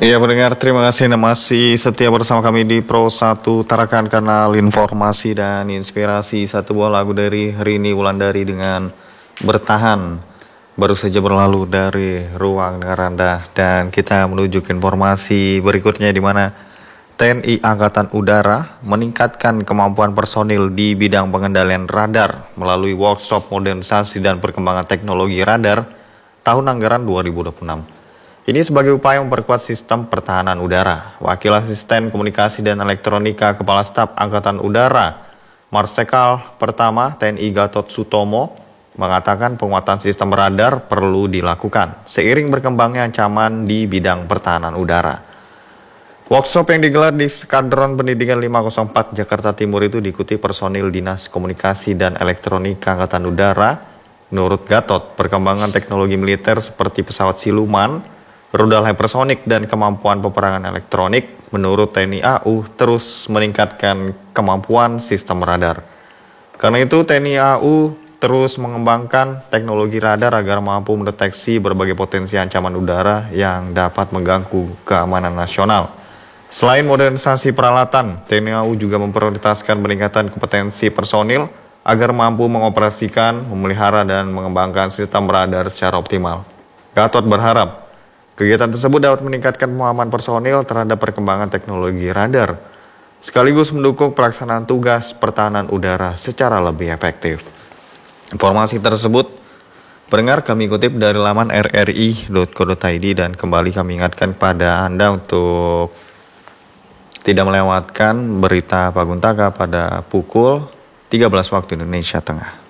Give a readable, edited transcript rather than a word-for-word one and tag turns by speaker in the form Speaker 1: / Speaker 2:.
Speaker 1: Iya pendengar, terima kasih Anda masih setia bersama kami di Pro 1 Tarakan, kanal informasi dan inspirasi. Satu buah lagu dari Rini Wulandari dengan Bertahan baru saja berlalu dari ruang dengar Anda. Dan kita menuju ke informasi berikutnya, di mana TNI Angkatan Udara meningkatkan kemampuan personil di bidang pengendalian radar melalui workshop modernisasi dan perkembangan teknologi radar tahun anggaran 2026. Ini sebagai upaya memperkuat sistem pertahanan udara. Wakil Asisten Komunikasi dan Elektronika Kepala Staf Angkatan Udara, Marsikal Pertama TNI Gatot Sutomo, mengatakan penguatan sistem radar perlu dilakukan seiring berkembangnya ancaman di bidang pertahanan udara. Workshop yang digelar di Skadron Pendidikan 504 Jakarta Timur itu diikuti personil Dinas Komunikasi dan Elektronika Angkatan Udara. Menurut Gatot, perkembangan teknologi militer seperti pesawat siluman, rudal hypersonik, dan kemampuan peperangan elektronik menurut TNI AU terus meningkatkan kemampuan sistem radar. Karena itu TNI AU terus mengembangkan teknologi radar agar mampu mendeteksi berbagai potensi ancaman udara yang dapat mengganggu keamanan nasional. Selain modernisasi peralatan, TNI AU juga memprioritaskan peningkatan kompetensi personil agar mampu mengoperasikan, memelihara, dan mengembangkan sistem radar secara optimal. Gatot berharap kegiatan tersebut dapat meningkatkan pemahaman personil terhadap perkembangan teknologi radar, sekaligus mendukung pelaksanaan tugas pertahanan udara secara lebih efektif. Informasi tersebut pendengar kami kutip dari laman rri.co.id, dan kembali kami ingatkan kepada Anda untuk tidak melewatkan berita Paguntaka pada pukul 13 waktu Indonesia Tengah.